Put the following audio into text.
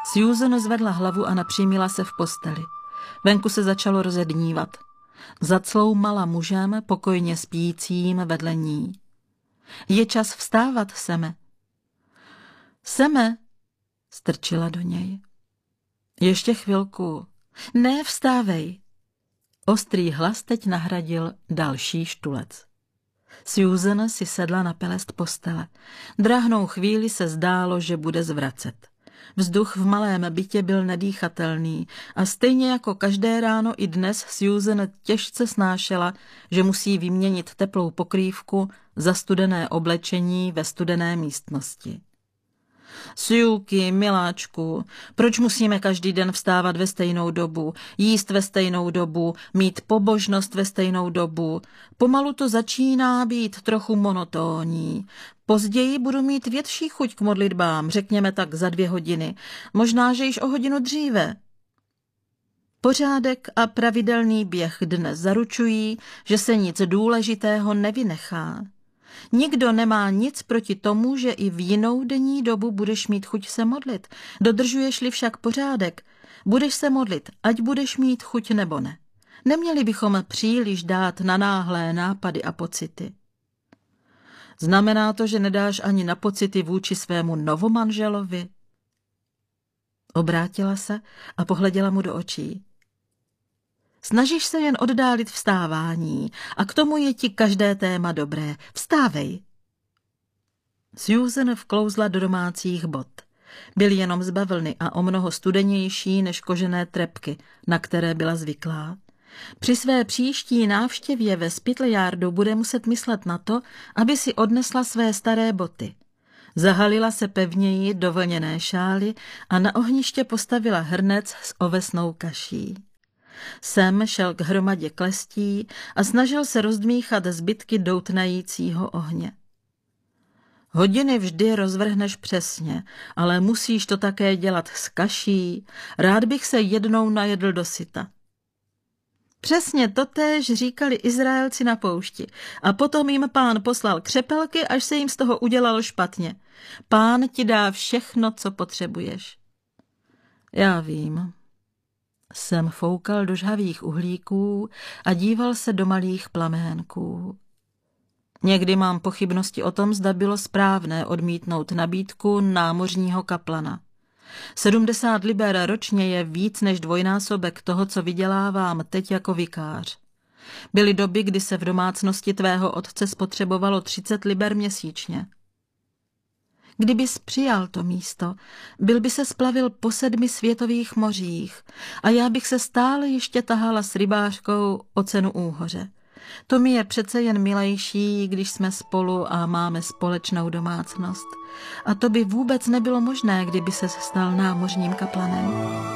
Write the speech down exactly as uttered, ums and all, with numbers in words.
Susan zvedla hlavu a napřímila se v posteli. Venku se začalo rozednívat. Zacloumala mužem, pokojně spícím vedle ní. Je čas vstávat, Seme. Seme, strčila do něj. Ještě chvilku. Ne, vstávej. Ostrý hlas teď nahradil další štulec. Susan si sedla na pelest postele. Drahnou chvíli se zdálo, že bude zvracet. Vzduch v malém bytě byl nedýchatelný a stejně jako každé ráno i dnes Susan těžce snášela, že musí vyměnit teplou pokrývku za studené oblečení ve studené místnosti. Suky, miláčku, proč musíme každý den vstávat ve stejnou dobu, jíst ve stejnou dobu, mít pobožnost ve stejnou dobu? Pomalu to začíná být trochu monotónní. Později budu mít větší chuť k modlitbám, řekněme tak za dvě hodiny, možná, že již o hodinu dříve. Pořádek a pravidelný běh dnes zaručují, že se nic důležitého nevynechá. Nikdo nemá nic proti tomu, že i v jinou denní dobu budeš mít chuť se modlit. Dodržuješ-li však pořádek, budeš se modlit, ať budeš mít chuť nebo ne. Neměli bychom příliš dát na náhlé nápady a pocity. Znamená to, že nedáš ani na pocity vůči svému novomanželovi? Obrátila se a pohleděla mu do očí. Snažíš se jen oddálit vstávání a k tomu je ti každé téma dobré. Vstávej. Susan vklouzla do domácích bot. Byly jenom z bavlny a o mnoho studenější než kožené trepky, na které byla zvyklá. Při své příští návštěvě ve Spital Yardu bude muset myslet na to, aby si odnesla své staré boty. Zahalila se pevněji do vlněné šály a na ohniště postavila hrnec s ovesnou kaší. Sam šel k hromadě klestí a snažil se rozdmíchat zbytky doutnajícího ohně. Hodiny vždy rozvrhneš přesně, ale musíš to také dělat s kaší. Rád bych se jednou najedl dosyta. Přesně totéž říkali Izraelci na poušti a potom jim Pán poslal křepelky, až se jim z toho udělalo špatně. Pán ti dá všechno, co potřebuješ. Já vím. Sam foukal do žhavých uhlíků a díval se do malých plaménků. Někdy mám pochybnosti o tom, zda bylo správné odmítnout nabídku námořního kaplana. sedmdesát liber ročně je víc než dvojnásobek toho, co vydělávám teď jako vikář. Byly doby, kdy se v domácnosti tvého otce spotřebovalo třicet liber měsíčně. Kdybys přijal to místo, byl by se splavil po sedmi světových mořích a já bych se stále ještě tahala s rybářkou o cenu úhoře. To mi je přece jen milejší, když jsme spolu a máme společnou domácnost. A to by vůbec nebylo možné, kdyby ses stal námořním kaplanem.